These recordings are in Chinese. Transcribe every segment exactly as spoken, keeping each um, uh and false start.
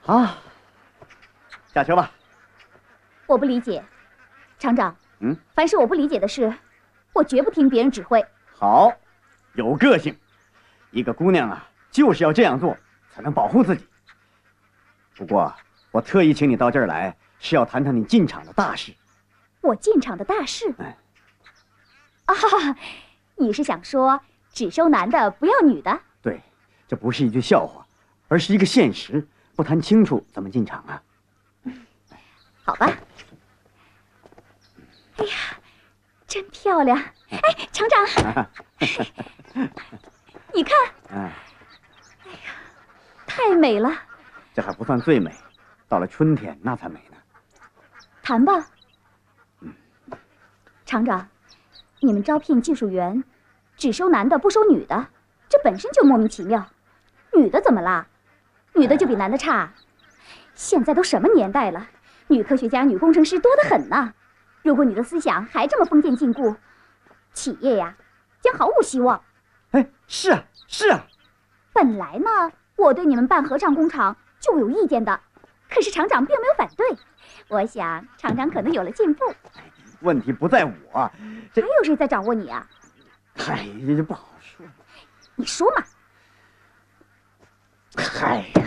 啊，下车吧。 我不理解，厂长。 嗯， 凡是我不理解的事，我绝不听别人指挥。 好，有个性。一个姑娘啊，就是要这样做，才能保护自己。不过，我特意请你到这儿来，是要谈谈你进厂的大事。 我进厂的大事？ 哎， 啊，你是想说只收男的不要女的？ 对，这不是一句笑话，而是一个现实。不谈清楚怎么进厂啊？ 好吧。哎呀，真漂亮！哎，厂长，你看，哎呀，太美了。 这还不算最美，到了春天那才美呢。 谈吧。嗯，厂长，你们招聘技术员，只收男的不收女的，这本身就莫名其妙。女的怎么啦？女的就比男的差？现在都什么年代了，女科学家、女工程师多得很呢。如果你的思想还这么封建禁锢，企业呀将毫无希望。 哎，是啊，是啊。 本来呢，我对你们办合唱工厂就有意见的，可是厂长并没有反对。我想厂长可能有了进步。 问题不在我， 这还有谁在掌握你啊？ 嗨，这不好说。 你说嘛。 嗨呀，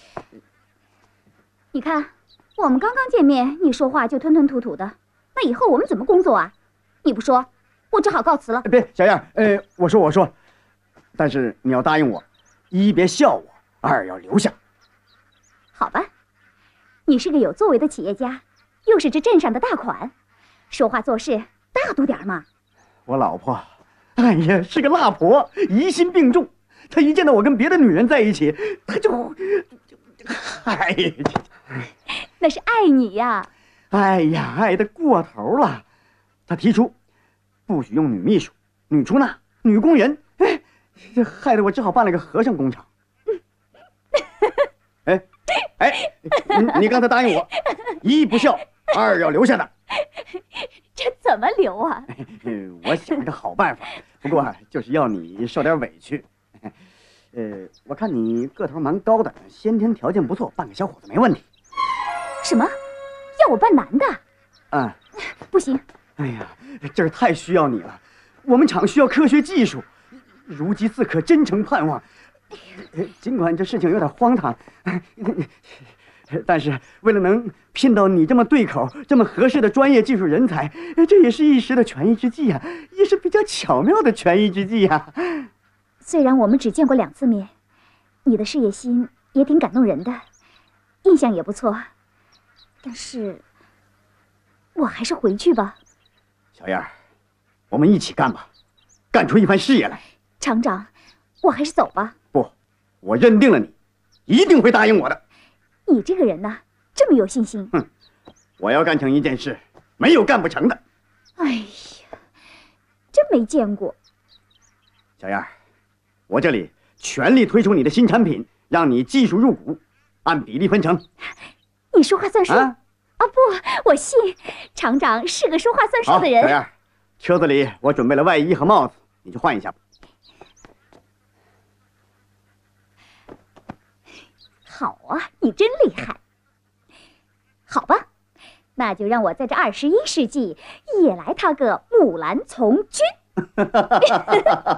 你看，我们刚刚见面，你说话就吞吞吐吐的。那以后我们怎么工作啊？你不说，我只好告辞了。 别，小样，呃，我说我说，但是你要答应我，一别笑我，二要留下。 好吧，你是个有作为的企业家，又是这镇上的大款，说话做事大度点嘛。 我老婆，哎呀，是个辣婆，疑心病重。她一见到我跟别的女人在一起，她就，哎呀， 那是爱你呀。 哎呀，爱得过头了。他提出不许用女秘书、女出纳、女工人，哎，这害得我只好办了个和尚工厂。哎哎，你你刚才答应我，一不孝，二要留下的。 这怎么留啊？ 我想了个好办法，不过就是要你受点委屈。呃，我看你个头蛮高的，先天条件不错，办个小伙子没问题。 什么？要我办男的？ 嗯， 不行。 哎呀，这儿太需要你了，我们厂需要科学技术，如饥似渴，真诚盼望。尽管这事情有点荒唐，但是为了能聘到你这么对口、这么合适的专业技术人才，这也是一时的权宜之计呀，也是比较巧妙的权宜之计呀。 虽然我们只见过两次面，你的事业心也挺感动人的，印象也不错，但是我还是回去吧。 小燕儿，我们一起干吧，干出一番事业来。 厂长，我还是走吧。 不，我认定了你，一定会答应我的。 你这个人呢，这么有信心。 哼，我要干成一件事，没有干不成的。 哎呀，真没见过。 小燕儿，我这里全力推出你的新产品，让你技术入股，按比例分成。 你说话算数。 啊啊不，我信，厂长是个说话算数的人。 小燕，车子里我准备了外衣和帽子，你去换一下吧。 好啊，你真厉害。好吧，那就让我在这二十一世纪也来他个木兰从军。